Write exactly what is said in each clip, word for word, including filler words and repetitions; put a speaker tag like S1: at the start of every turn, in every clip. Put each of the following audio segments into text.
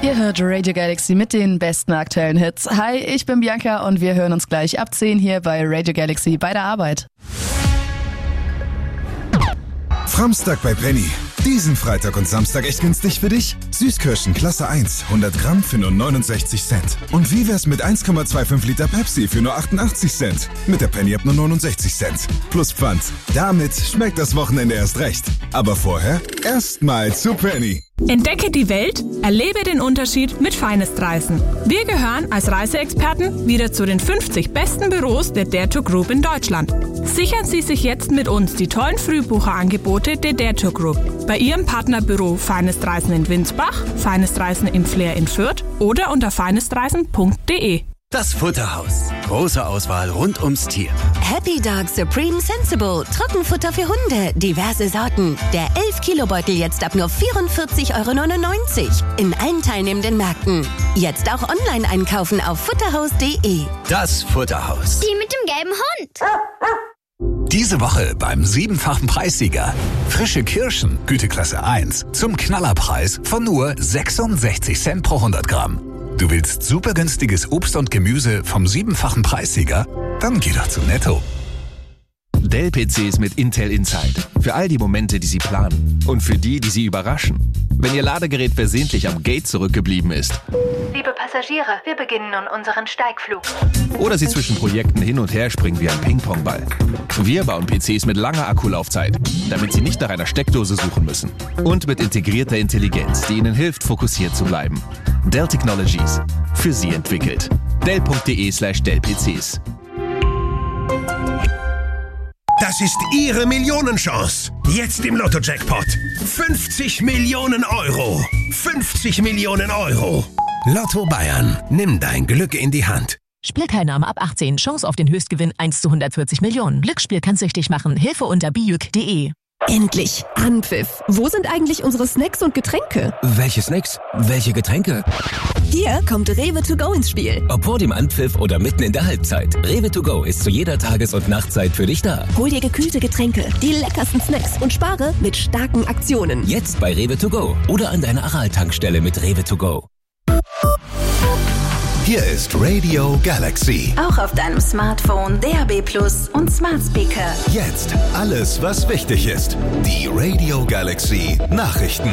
S1: Ihr hört Radio Galaxy mit den besten aktuellen Hits. Hi, ich bin Bianca und wir hören uns gleich ab zehn hier bei Radio Galaxy bei der Arbeit.
S2: Framstag bei Penny. Diesen Freitag und Samstag echt günstig für dich? Süßkirschen Klasse eins, hundert Gramm für nur neunundsechzig Cent. Und wie wär's mit eins Komma fünfundzwanzig Liter Pepsi für nur achtundachtzig Cent? Mit der Penny ab nur neunundsechzig Cent. Plus Pfand. Damit schmeckt das Wochenende erst recht. Aber vorher erstmal zu Penny.
S3: Entdecke die Welt, erlebe den Unterschied mit Finest Reisen. Wir gehören als Reiseexperten wieder zu den fünfzig besten Büros der Dare to Group in Deutschland. Sichern Sie sich jetzt mit uns die tollen Frühbucherangebote der Dare to Group. Bei Ihrem Partnerbüro Finest Reisen in Winsbach, Finest Reisen im Flair in Fürth oder unter finestreisen punkt de.
S4: Das Futterhaus. Große Auswahl rund ums Tier.
S5: Happy Dog Supreme Sensible. Trockenfutter für Hunde. Diverse Sorten. Der elf Kilo Beutel jetzt ab nur vierundvierzig Euro neunundneunzig. In allen teilnehmenden Märkten. Jetzt auch online einkaufen auf futterhaus punkt de.
S4: Das Futterhaus.
S6: Die mit dem gelben Hund.
S4: Diese Woche beim siebenfachen Preissieger. Frische Kirschen, Güteklasse eins, zum Knallerpreis von nur sechsundsechzig Cent pro hundert Gramm. Du willst super günstiges Obst und Gemüse vom siebenfachen Preissieger? Dann geh doch zu Netto.
S7: Dell-P Cs mit Intel Inside. Für all die Momente, die Sie planen. Und für die, die Sie überraschen. Wenn Ihr Ladegerät versehentlich am Gate zurückgeblieben ist.
S8: Liebe Passagiere, wir beginnen nun unseren Steigflug.
S7: Oder Sie zwischen Projekten hin und her springen wie ein Ping-Pong-Ball. Wir bauen P Cs mit langer Akkulaufzeit, damit Sie nicht nach einer Steckdose suchen müssen. Und mit integrierter Intelligenz, die Ihnen hilft, fokussiert zu bleiben. Dell Technologies. Für Sie entwickelt. Dell punkt de slash Dell P Cs.
S9: Das ist Ihre Millionenchance. Jetzt im Lotto-Jackpot. fünfzig Millionen Euro. fünfzig Millionen Euro. Lotto Bayern. Nimm dein Glück in die Hand.
S10: Spielteilnahme ab achtzehn. Chance auf den Höchstgewinn eins zu hundertvierzig Millionen. Glücksspiel kann süchtig machen. Hilfe unter bijuk punkt de.
S11: Endlich! Anpfiff! Wo sind eigentlich unsere Snacks und Getränke?
S12: Welche Snacks? Welche Getränke?
S11: Hier kommt Rewe to go ins Spiel.
S12: Ob vor dem Anpfiff oder mitten in der Halbzeit. Rewe to go ist zu jeder Tages- und Nachtzeit für dich da.
S11: Hol dir gekühlte Getränke, die leckersten Snacks und spare mit starken Aktionen.
S12: Jetzt bei Rewe to go oder an deiner Aral-Tankstelle mit Rewe to go.
S2: Hier ist Radio Galaxy.
S13: Auch auf deinem Smartphone, D A B Plus und Smart Speaker.
S2: Jetzt alles, was wichtig ist. Die Radio Galaxy Nachrichten.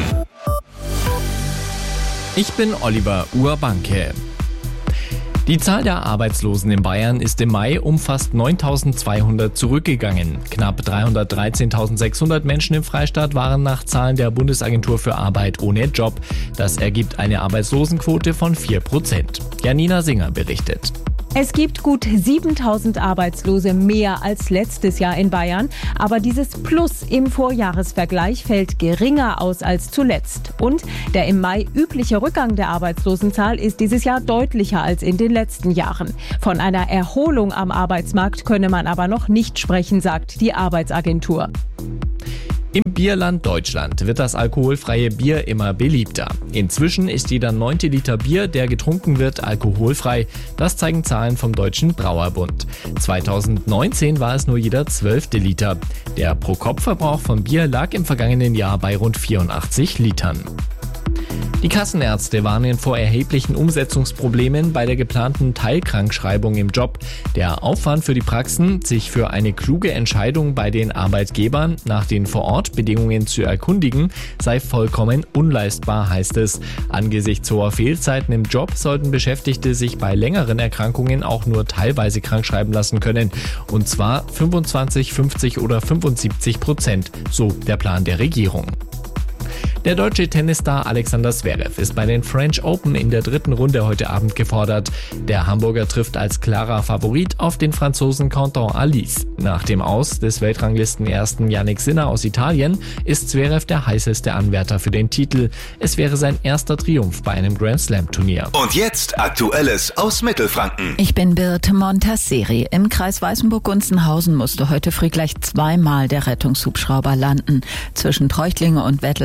S14: Ich bin Oliver Urbanke. Die Zahl der Arbeitslosen in Bayern ist im Mai um fast neuntausendzweihundert zurückgegangen. Knapp dreihundertdreizehntausendsechshundert Menschen im Freistaat waren nach Zahlen der Bundesagentur für Arbeit ohne Job. Das ergibt eine Arbeitslosenquote von vier Prozent. Janina Singer berichtet.
S15: Es gibt gut siebentausend Arbeitslose mehr als letztes Jahr in Bayern, aber dieses Plus im Vorjahresvergleich fällt geringer aus als zuletzt. Und der im Mai übliche Rückgang der Arbeitslosenzahl ist dieses Jahr deutlicher als in den letzten Jahren. Von einer Erholung am Arbeitsmarkt könne man aber noch nicht sprechen, sagt die Arbeitsagentur.
S14: Im Bierland Deutschland wird das alkoholfreie Bier immer beliebter. Inzwischen ist jeder neunte Liter Bier, der getrunken wird, alkoholfrei. Das zeigen Zahlen vom Deutschen Brauerbund. zweitausendneunzehn war es nur jeder zwölfte Liter. Der Pro-Kopf-Verbrauch von Bier lag im vergangenen Jahr bei rund vierundachtzig Litern. Die Kassenärzte warnen vor erheblichen Umsetzungsproblemen bei der geplanten Teilkrankschreibung im Job. Der Aufwand für die Praxen, sich für eine kluge Entscheidung bei den Arbeitgebern nach den Vor-Ort-Bedingungen zu erkundigen, sei vollkommen unleistbar, heißt es. Angesichts hoher Fehlzeiten im Job sollten Beschäftigte sich bei längeren Erkrankungen auch nur teilweise krankschreiben lassen können. Und zwar fünfundzwanzig, fünfzig oder fünfundsiebzig Prozent, so der Plan der Regierung. Der deutsche Tennisstar Alexander Zverev ist bei den French Open in der dritten Runde heute Abend gefordert. Der Hamburger trifft als klarer Favorit auf den Franzosen Quentin Halys. Nach dem Aus des Weltranglistenersten Jannik Sinner aus Italien ist Zverev der heißeste Anwärter für den Titel. Es wäre sein erster Triumph bei einem Grand Slam Turnier.
S2: Und jetzt Aktuelles aus Mittelfranken.
S16: Ich bin Birte Montasseri. Im Kreis Weißenburg-Gunzenhausen musste heute früh gleich zweimal der Rettungshubschrauber landen. Zwischen Treuchtlinge und Wettelsheim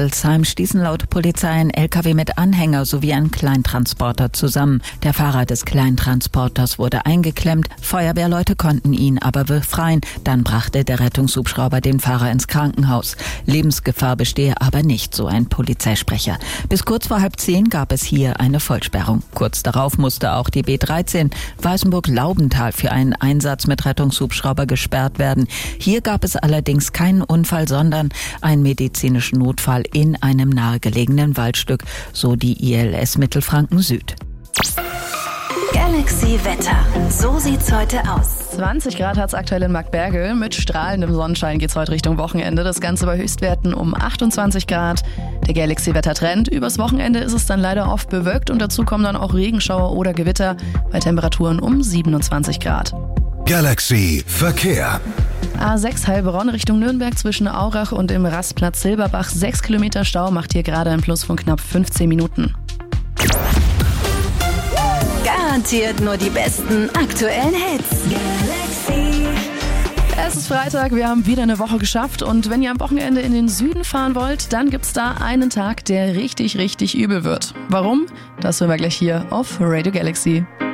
S16: stießen laut Polizei ein L K W mit Anhänger sowie ein Kleintransporter zusammen. Der Fahrer des Kleintransporters wurde eingeklemmt, Feuerwehrleute konnten ihn aber befreien. Dann brachte der Rettungshubschrauber den Fahrer ins Krankenhaus. Lebensgefahr bestehe aber nicht, so ein Polizeisprecher. Bis kurz vor halb zehn gab es hier eine Vollsperrung. Kurz darauf musste auch die B dreizehn Weißenburg-Laubenthal für einen Einsatz mit Rettungshubschrauber gesperrt werden. Hier gab es allerdings keinen Unfall, sondern einen medizinischen Notfall in einem nahegelegenen Waldstück, so die I L S Mittelfranken Süd.
S13: Galaxy Wetter. So sieht's heute aus.
S1: zwanzig Grad hat's aktuell in Markbergel. Mit strahlendem Sonnenschein geht's heute Richtung Wochenende. Das Ganze bei Höchstwerten um achtundzwanzig Grad. Der Galaxy Wettertrend. Übers Wochenende ist es dann leider oft bewölkt und dazu kommen dann auch Regenschauer oder Gewitter bei Temperaturen um siebenundzwanzig Grad.
S2: Galaxy Verkehr.
S1: A sechs Heilbronn Richtung Nürnberg zwischen Aurach und dem Rastplatz Silberbach. sechs Kilometer Stau macht hier gerade ein Plus von knapp fünfzehn Minuten.
S13: Garantiert nur die besten aktuellen Hits. Galaxy.
S1: Es ist Freitag, wir haben wieder eine Woche geschafft und wenn ihr am Wochenende in den Süden fahren wollt, dann gibt's da einen Tag, der richtig, richtig übel wird. Warum? Das hören wir gleich hier auf Radio Galaxy.